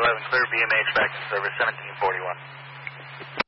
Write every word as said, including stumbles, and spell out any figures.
eleven, clear B M H back in service, seventeen forty-one.